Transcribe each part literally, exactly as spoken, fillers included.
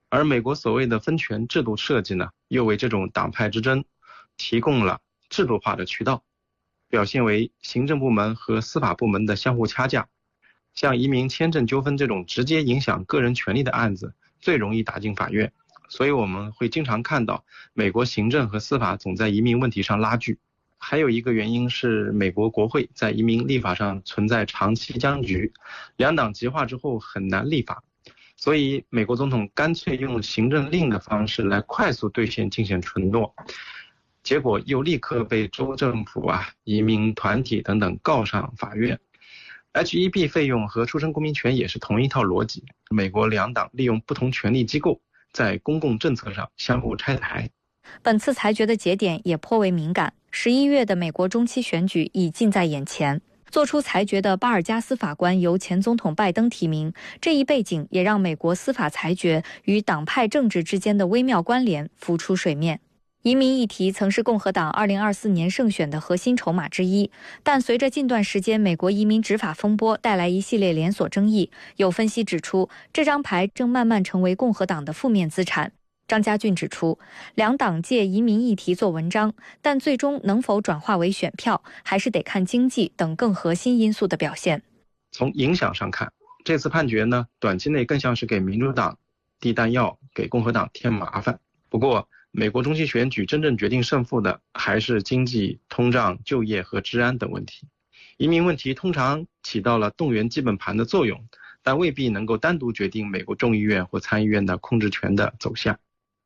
而美国所谓的分权制度设计呢，又为这种党派之争提供了制度化的渠道，表现为行政部门和司法部门的相互掐架。像移民签证纠纷这种直接影响个人权利的案子，最容易打进法院。所以我们会经常看到美国行政和司法总在移民问题上拉锯。还有一个原因是美国国会在移民立法上存在长期僵局，两党极化之后很难立法，所以美国总统干脆用行政令的方式来快速兑现竞选承诺，结果又立刻被州政府啊、移民团体等等告上法院。H 一 B 费用和出生公民权也是同一套逻辑，美国两党利用不同权力机构在公共政策上相互拆台。 本次裁决的节点也颇为敏感，十一月的美国中期选举已近在眼前。做出裁决的巴尔加斯法官由前总统拜登提名，这一背景也让美国司法裁决与党派政治之间的微妙关联浮出水面。移民议题曾是共和党二零二四年胜选的核心筹码之一，但随着近段时间美国移民执法风波带来一系列连锁争议，有分析指出，这张牌正慢慢成为共和党的负面资产。张家俊指出，两党借移民议题做文章，但最终能否转化为选票，还是得看经济等更核心因素的表现。 从影响上看，这次判决呢，短期内更像是给民主党递弹药，给共和党添麻烦。不过，美国中期选举真正决定胜负的还是经济、通胀、就业和治安等问题。移民问题通常起到了动员基本盘的作用，但未必能够单独决定美国众议院或参议院的控制权的走向。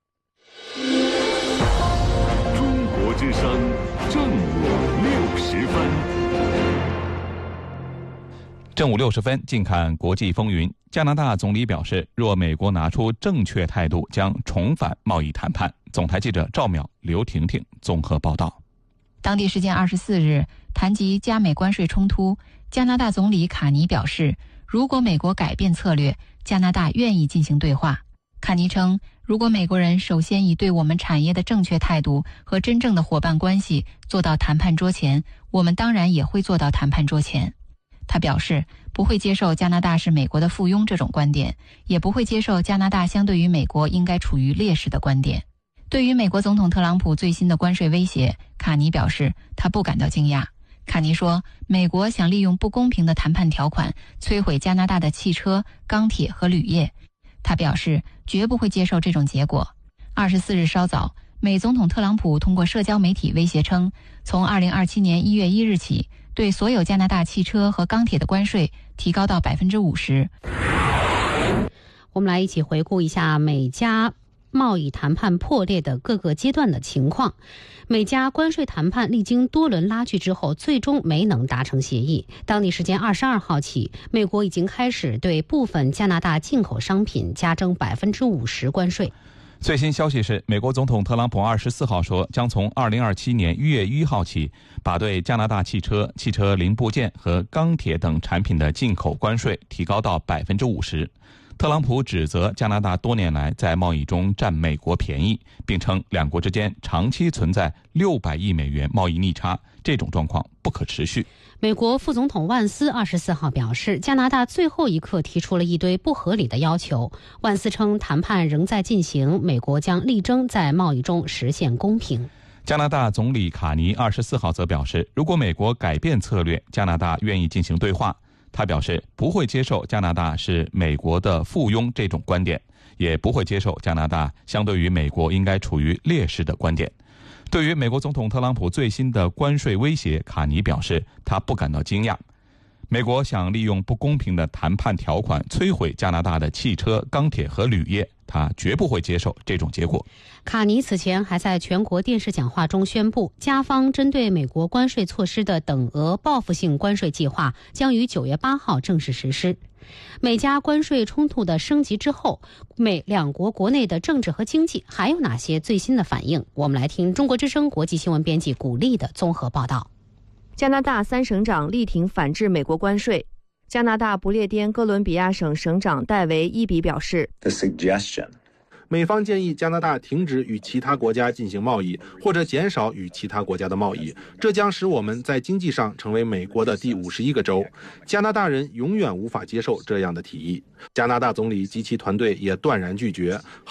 中国之声正午六十分， 正午六十分，近看国际风云。加拿大总理表示，若美国拿出正确态度，将重返贸易谈判。总台记者赵淼、刘婷婷综合报道。 当地时间二十四日，谈及加美关税冲突，加拿大总理卡尼表示，如果美国改变策略，加拿大愿意进行对话。卡尼称，如果美国人首先以对我们产业的正确态度和真正的伙伴关系做到谈判桌前，我们当然也会做到谈判桌前。他表示，不会接受加拿大是美国的附庸这种观点，也不会接受加拿大相对于美国应该处于劣势的观点。对于美国总统特朗普最新的关税威胁，卡尼表示他不感到惊讶。卡尼说，美国想利用不公平的谈判条款摧毁加拿大的汽车、钢铁和铝业。他表示绝不会接受这种结果。二十四日稍早，美总统特朗普通过社交媒体威胁称，从二零二七年一月一日起，对所有加拿大汽车和钢铁的关税提高到百分之五十。 我们来一起回顾一下美加贸易谈判破裂的各个阶段的情况。美加关税谈判历经多轮拉锯之后，最终没能达成协议。当地时间二十二号起，美国已经开始对部分加拿大进口商品加征百分之五十关税。 最新消息是，美国总统特朗普二十四号说，将从二零二七年一月一号起，把对加拿大汽车、汽车零部件和钢铁等产品的进口关税提高到百分之五十。特朗普指责加拿大多年来在贸易中占美国便宜，并称两国之间长期存在六百亿美元贸易逆差，这种状况不可持续。 美国副总统万斯二十四号表示，加拿大最后一刻提出了一堆不合理的要求。万斯称，谈判仍在进行，美国将力争在贸易中实现公平。 加拿大总理卡尼二十四号则表示，如果美国改变策略，加拿大愿意进行对话。他表示不会接受加拿大是美国的附庸这种观点，也不会接受加拿大相对于美国应该处于劣势的观点。对于美国总统特朗普最新的关税威胁，卡尼表示他不感到惊讶。美国想利用不公平的谈判条款摧毁加拿大的汽车、钢铁和铝业，他绝不会接受这种结果。 卡尼此前还在全国电视讲话中宣布，加方针对美国关税措施的等额报复性关税计划将于九月八号正式实施。美加关税冲突的升级之后，美两国国内的政治和经济还有哪些最新的反应？我们来听中国之声国际新闻编辑古丽的综合报道。 加拿大三省长力挺反制美国关税。加拿大不列颠哥伦比亚省省长戴维伊比表示， The suggestion 美方建议加拿大停止与其他国家进行贸易，或者减少与其他国家的贸易，这将使我们在经济上成为美国的第五十一个州。加拿大人永远无法接受这样的提议。加拿大总理及其团队也断然拒绝。